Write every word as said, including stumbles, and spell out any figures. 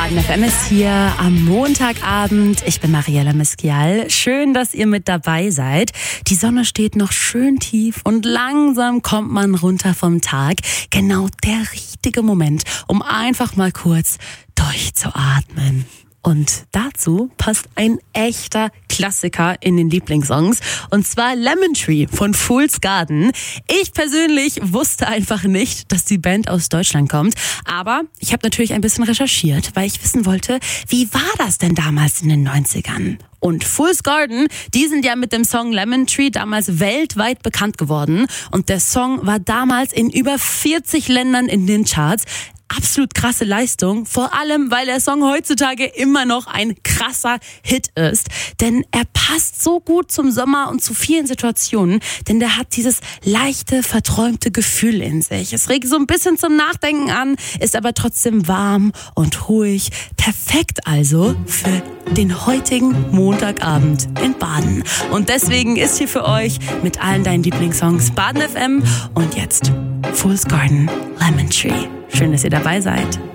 Baden F M ist hier am Montagabend. Ich bin Mariella Miskial. Schön, dass ihr mit dabei seid. Die Sonne steht noch schön tief und langsam kommt man runter vom Tag. Genau der richtige Moment, um einfach mal kurz durchzuatmen. Und dazu passt ein echter Klassiker in den Lieblingssongs, und zwar Lemon Tree von Fool's Garden. Ich persönlich wusste einfach nicht, dass die Band aus Deutschland kommt, aber ich habe natürlich ein bisschen recherchiert, weil ich wissen wollte, wie war das denn damals in den neunzigern? Und Fool's Garden, die sind ja mit dem Song Lemon Tree damals weltweit bekannt geworden, und der Song war damals in über vierzig Ländern in den Charts. Absolut krasse Leistung, vor allem, weil der Song heutzutage immer noch ein krasser Hit ist. Denn er passt so gut zum Sommer und zu vielen Situationen, denn der hat dieses leichte, verträumte Gefühl in sich. Es regt so ein bisschen zum Nachdenken an, ist aber trotzdem warm und ruhig. Perfekt also für den heutigen Montagabend in Baden. Und deswegen ist hier für euch mit allen deinen Lieblingssongs Baden F M und jetzt Fool's Garden, Lemon Tree. Schön, dass ihr dabei seid.